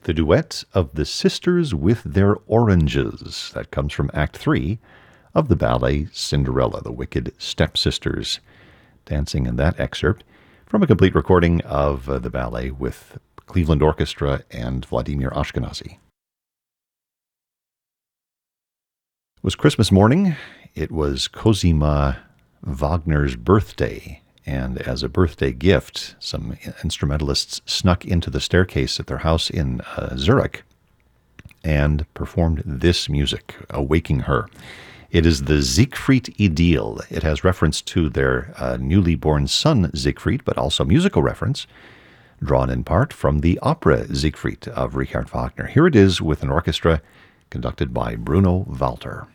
The duet of the sisters with their oranges. That comes from Act 3 of the ballet Cinderella, the Wicked Stepsisters, dancing in that excerpt from a complete recording of the ballet with Cleveland Orchestra and Vladimir Ashkenazy. It was Christmas morning. It was Cosima Wagner's birthday, and as a birthday gift, some instrumentalists snuck into the staircase at their house in Zurich and performed this music, awaking her. It is the Siegfried Idyll. It has reference to their newly born son, Siegfried, but also musical reference, drawn in part from the opera Siegfried of Richard Wagner. Here it is with an orchestra conducted by Bruno Walter.